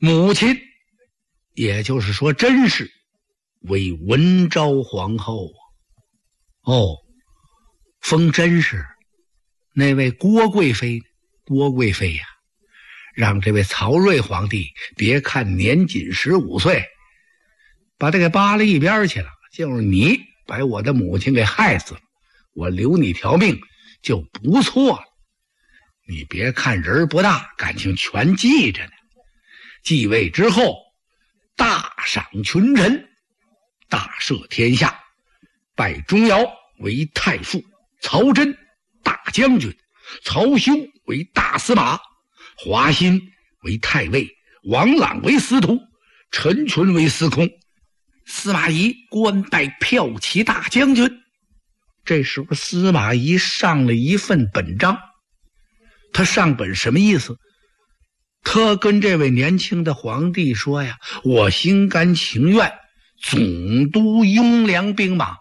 母亲，也就是说甄氏为文昭皇后。封甄氏，那位郭贵妃呀，让这位曹睿皇帝别看年仅15岁，把他给扒了一边去了。就是你把我的母亲给害死了，我留你条命就不错了。你别看人不大，感情全记着呢。继位之后，大赏群臣，大赦天下，拜钟繇为太傅，曹真大将军，曹休为大司马，华歆为太尉，王朗为司徒，陈群为司空，司马懿官拜骠骑大将军。这时候司马懿上了一份本章，他上本什么意思？他跟这位年轻的皇帝说呀，我心甘情愿总督雍凉兵马，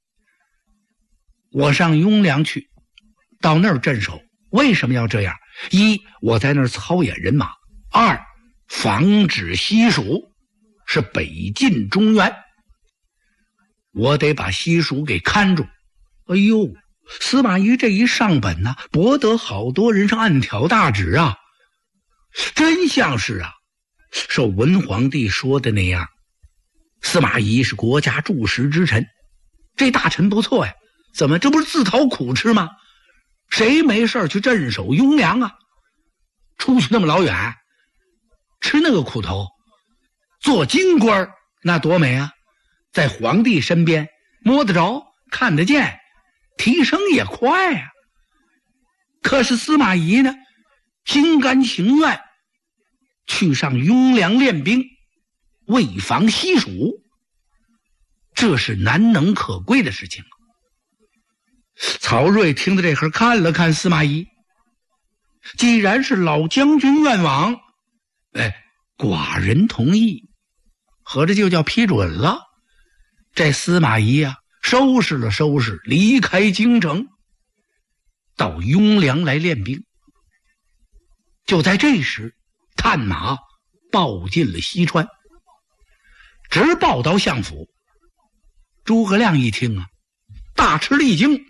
我上雍凉去，到那儿镇守。为什么要这样？一，我在那儿操演人马；二，防止西蜀，是北进中原，我得把西蜀给看住。哎呦，司马懿这一上本呢，博得好多人是暗挑大指啊，真像是啊，受文皇帝说的那样。司马懿是国家柱石之臣，这大臣不错呀，怎么这不是自讨苦吃吗？谁没事去镇守雍凉啊？出去那么老远，吃那个苦头，做京官那多美啊，在皇帝身边摸得着看得见，提升也快啊。可是司马懿呢，心甘情愿去上雍凉练兵，为防西蜀，这是难能可贵的事情。曹睿听到这会儿，看了看司马懿，既然是老将军愿往，寡人同意，合着就叫批准了。这司马懿啊，收拾了收拾，离开京城，到雍凉来练兵。就在这时，探马报进了西川，直报到相府。诸葛亮一听啊，大吃了一惊，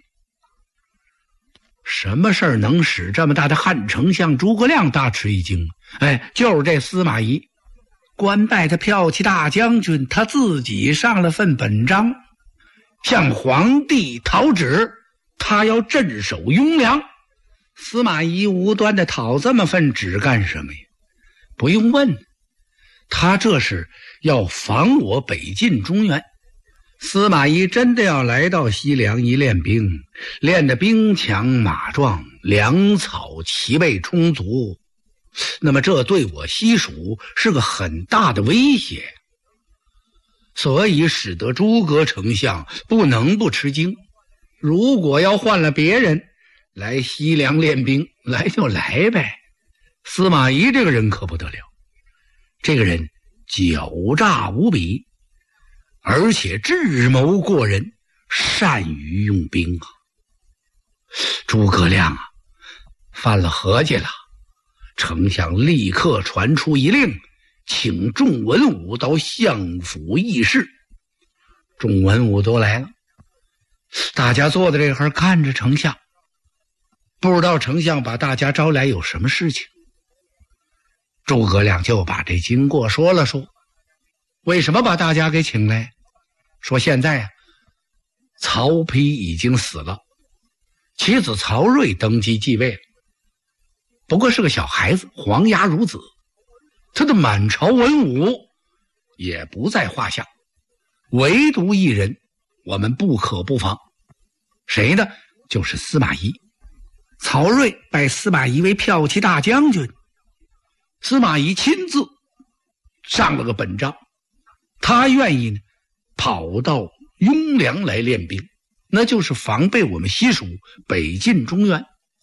什么事儿能使这么大的汉丞相诸葛亮大吃一惊？就是这司马懿官拜他骠骑大将军，他自己上了份本章，向皇帝讨旨，他要镇守雍凉。司马懿无端的讨这么份旨干什么呀？不用问，他这是要防我北进中原。司马懿真的要来到西凉一练兵，练得兵强马壮，粮草齐备充足，那么这对我西蜀是个很大的威胁，所以使得诸葛丞相不能不吃惊。如果要换了别人来西凉练兵，来就来呗。司马懿这个人可不得了，这个人狡诈无比，而且智谋过人，善于用兵啊。诸葛亮啊，犯了合计了。丞相立刻传出一令，请众文武到相府议事。众文武都来了，大家坐在这块看着丞相，不知道丞相把大家招来有什么事情。诸葛亮就把这经过说了说，为什么把大家给请来？说现在啊，曹丕已经死了，其子曹睿登基继位了，不过是个小孩子，黄牙孺子，他的满朝文武也不在话下，唯独一人我们不可不防，谁呢？就是司马懿。曹睿拜司马懿为骠骑大将军，司马懿亲自上了个本章，他愿意呢跑到雍凉来练兵，那就是防备我们西蜀北进中原。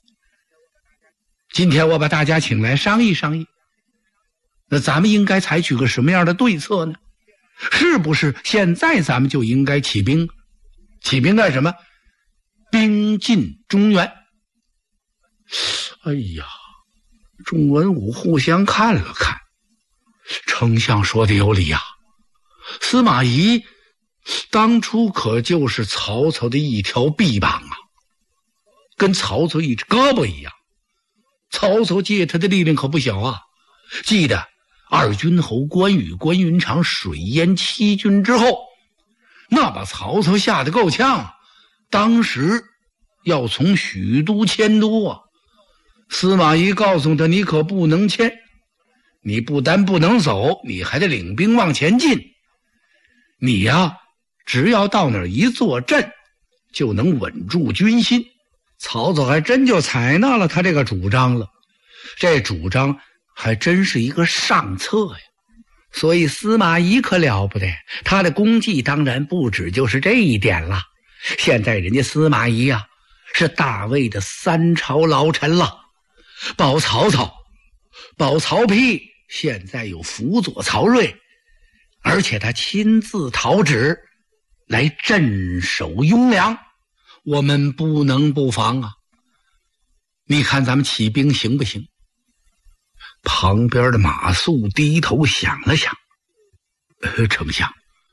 今天我把大家请来商议商议，那咱们应该采取个什么样的对策呢？是不是现在咱们就应该起兵？起兵干什么？兵进中原。哎呀，众文武互相看了看， 丞相说的有理啊，司马懿当初可就是曹操的一条臂膀啊，跟曹操一只胳膊一样。曹操借他的力量可不小啊，记得二军侯关羽、关云长水淹七军之后，那把曹操吓得够呛，当时要从许都迁都啊。司马懿告诉他，你可不能迁，你不但不能走，你还得领兵往前进。你呀，只要到那儿一坐镇，就能稳住军心。曹操还真就采纳了他这个主张了，这主张还真是一个上策呀。所以司马懿可了不得，他的功绩当然不止就是这一点了。现在人家司马懿啊，是大魏的3朝老臣了，保曹操、保曹丕，现在又辅佐曹睿，而且他亲自讨旨来镇守雍凉，我们不能不防啊。你看咱们起兵行不行？旁边的马谡低头想了想，丞相，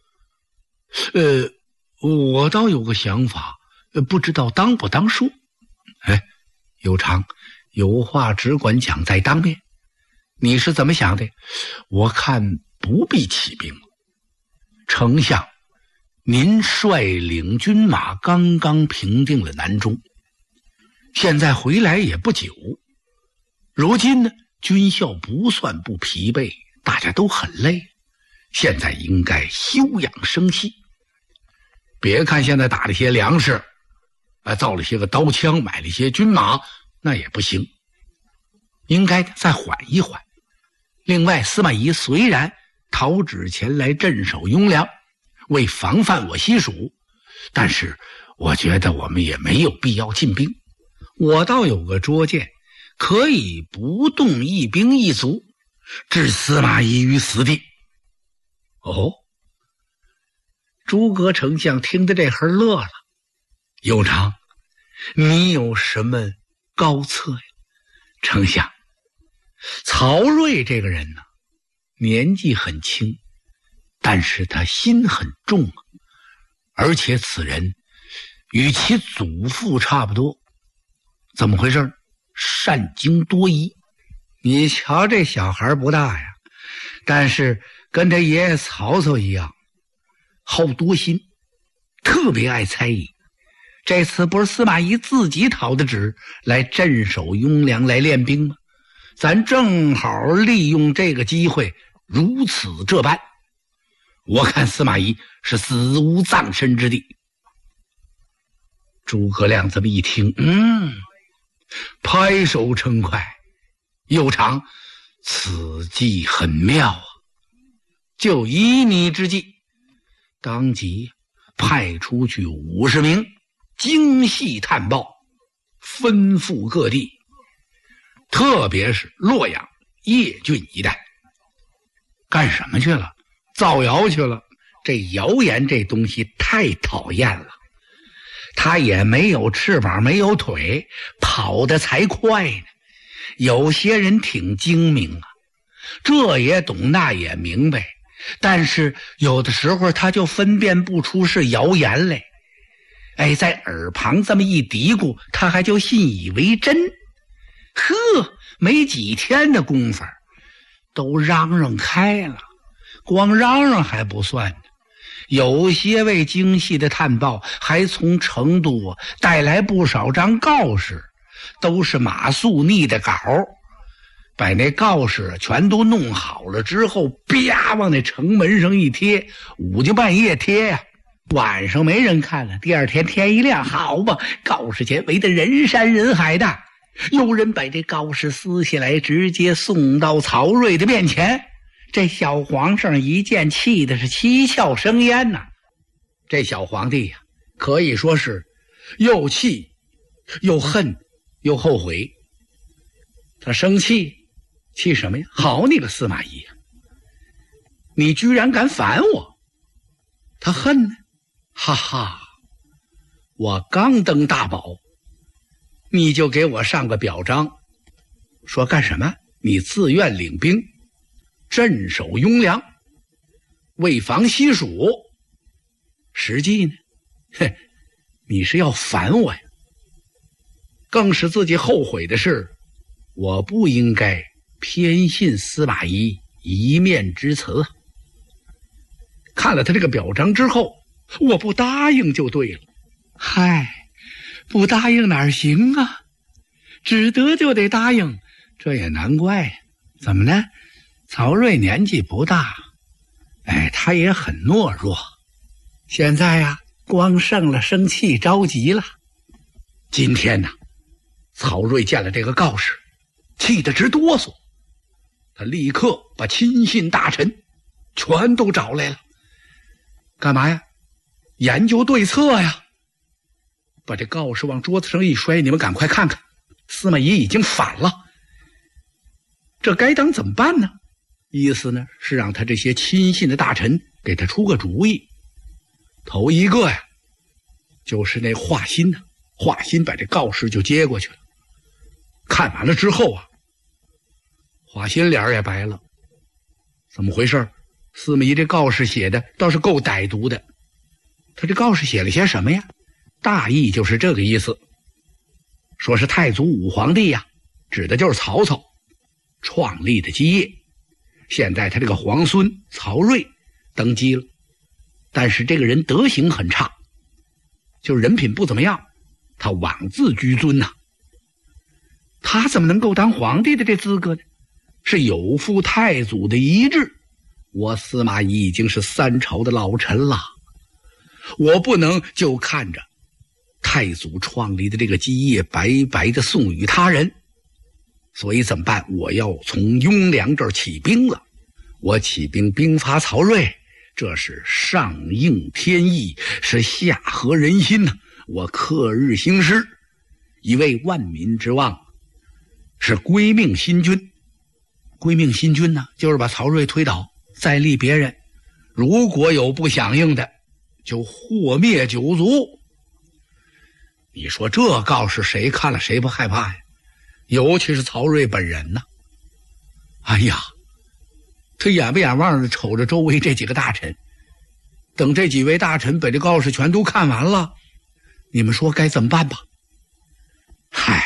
我倒有个想法，不知道当不当说。有常，有话只管讲在当面。你是怎么想的？我看不必起兵。丞相，您率领军马刚刚平定了南中，现在回来也不久，如今呢，军校不算不疲惫，大家都很累，现在应该休养生息。别看现在打了些粮食，造了些个刀枪，买了些军马，那也不行，应该再缓一缓。另外，司马懿虽然讨旨前来镇守雍凉，为防范我西蜀，但是我觉得我们也没有必要进兵。我倒有个拙见，可以不动一兵一卒，置司马懿于死地。哦，诸葛丞相听得这会儿乐了。有常，你有什么高策呀？丞相，曹睿这个人呢，年纪很轻，但是他心很重啊，而且此人与其祖父差不多。怎么回事？善经多疑。你瞧这小孩不大呀，但是跟他爷爷曹操一样，好多心，特别爱猜疑。这次不是司马懿自己讨的旨来镇守雍凉来练兵吗？咱正好利用这个机会如此这般。我看司马懿是死无葬身之地。诸葛亮这么一听，拍手称快。有常，此计很妙啊！就依你之计，当即派出去50名精细探报，吩咐各地，特别是洛阳、邺郡一带。干什么去了？造谣去了。这谣言这东西太讨厌了，他也没有翅膀没有腿，跑得才快呢。有些人挺精明啊，这也懂那也明白，但是有的时候他就分辨不出是谣言来。在耳旁这么一嘀咕，他还就信以为真。没几天的功夫都嚷嚷开了。光嚷嚷还不算呢，有些位精细的探报还从成都带来不少张告示，都是马谡拟的稿，把那告示全都弄好了之后，啪往那城门上一贴，5更半夜贴呀，晚上没人看了，第二天天一亮，好吧，告示前围得人山人海的。有人把这告示撕下来，直接送到曹睿的面前。这小皇上一见，气的是七窍生烟呐。这小皇帝呀，可以说是又气又恨又后悔。他生气，气什么呀？好你个司马懿呀，你居然敢反我！他恨呢，哈哈，我刚登大宝，你就给我上个表彰，说干什么？你自愿领兵。 镇守雍凉，为防西蜀。实际呢，你是要反我呀。更使自己后悔的是，我不应该偏信司马懿一面之词。看了他这个表彰之后，我不答应就对了。嗨，不答应哪儿行啊？只得就得答应，这也难怪。怎么呢？曹睿年纪不大，他也很懦弱。现在呀，光剩了生气着急了。今天呢，曹睿见了这个告示，气得直哆嗦。他立刻把亲信大臣全都找来了。干嘛呀？研究对策呀。把这告示往桌子上一摔，你们赶快看看，司马懿已经反了。这该当怎么办呢？意思呢是让他这些亲信的大臣给他出个主意。头一个呀，就是那华歆呢。华歆把这告示就接过去了。看完了之后啊，华歆脸也白了。怎么回事？司马懿这告示写的倒是够歹毒的。他这告示写了些什么呀？大意就是这个意思，说是太祖武皇帝呀，指的就是曹操创立的基业。现在他这个皇孙曹睿登基了，但是这个人德行很差，就是人品不怎么样，他妄自居尊呐。他怎么能够当皇帝的这资格呢？是有负太祖的遗志。我司马懿已经是3朝的老臣了，我不能就看着太祖创立的这个基业白白的送与他人。所以怎么办？我要从雍凉这儿起兵了。我起兵兵伐曹睿，这是上应天意，是下合人心呐。我克日兴师，以为万民之望，是归命新君。归命新君呢，就是把曹睿推倒，再立别人。如果有不响应的，就祸灭九族。你说这告示谁看了谁不害怕呀？尤其是曹睿本人呢。哎呀，他眼不眼望的瞅着周围这几个大臣，等这几位大臣把这告示全都看完了，你们说该怎么办吧？嗨，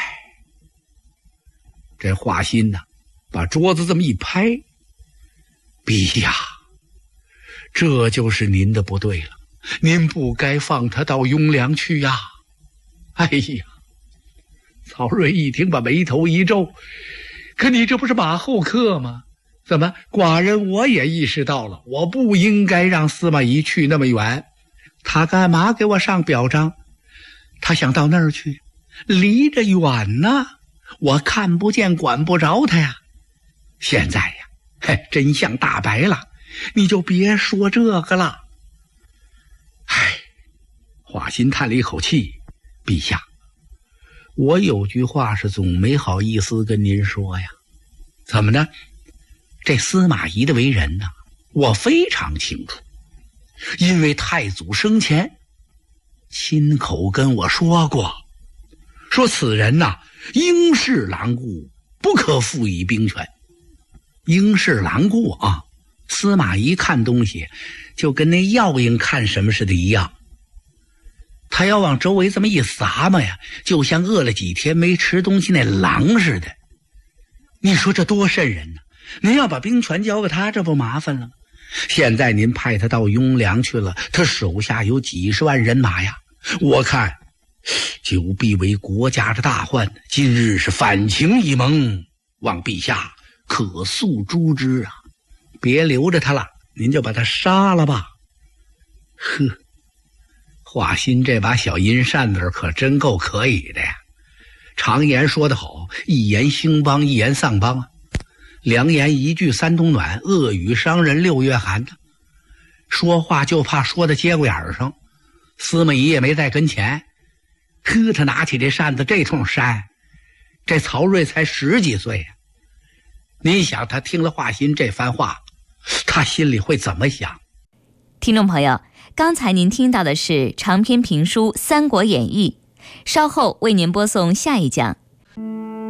这华歆呢，把桌子这么一拍，陛下，这就是您的不对了，您不该放他到雍凉去呀。哎呀，曹睿一听把眉头一皱，可你这不是马后客吗？怎么寡人我也意识到了，我不应该让司马懿去那么远。他干嘛给我上表彰？他想到那儿去，离着远呢，我看不见管不着他呀。现在呀，真相大白了，你就别说这个了。唉，华歆叹了一口气，陛下，我有句话是总没好意思跟您说呀。怎么呢？这司马懿的为人呢，我非常清楚，因为太祖生前亲口跟我说过，说此人呐，应是狼顾，不可赋以兵权。应是狼顾啊，司马懿看东西就跟那药鹰看什么似的一样，他要往周围这么一撒嘛呀，就像饿了几天没吃东西那狼似的。你说这多瘆人呢！您要把兵权交给他，这不麻烦了吗？现在您派他到雍凉去了，他手下有几十万人马呀，我看就必为国家之大患。今日是反情一盟，望陛下可速诛之啊！别留着他了，您就把他杀了吧。呵，华歆这把小阴扇子可真够可以的呀。常言说得好，一言兴邦，一言丧邦啊。良言一句三冬暖，恶语伤人六月寒的。说话就怕说到节骨眼上。司马懿也没在跟前，他拿起这扇子这通扇，这曹睿才10几岁啊。你想他听了华歆这番话，他心里会怎么想？ 听众朋友，刚才您听到的是长篇评书《三国演义》，稍后为您播送下一讲。